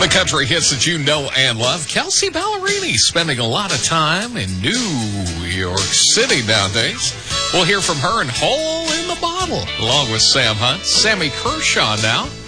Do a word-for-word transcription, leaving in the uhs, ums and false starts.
The country hits that you know and love. Kelsey Ballerini spending a lot of time in New York City nowadays. We'll hear from her in Hole in the Bottle, along with Sam Hunt. Sammy Kershaw now.